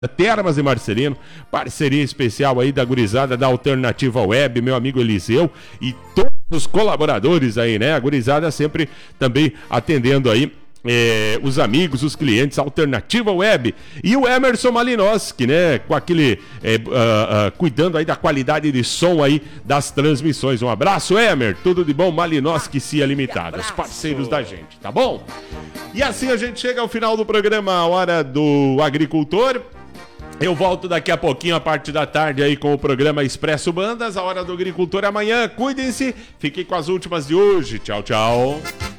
Termas e Marcelino, parceria especial aí da gurizada da Alternativa Web, meu amigo Eliseu e todos os colaboradores aí, né? A gurizada sempre também atendendo aí os amigos, os clientes, Alternativa Web. E o Emerson Malinowski, né? Com aquele cuidando aí da qualidade de som aí das transmissões. Um abraço, Emer, tudo de bom, Malinowski Cia Limitada, os parceiros da gente, tá bom? E assim a gente chega ao final do programa A Hora do Agricultor. Eu volto daqui a pouquinho, a parte da tarde aí com o programa Expresso Bandas, A Hora do Agricultor amanhã. Cuidem-se, fiquem com as últimas de hoje. Tchau, tchau.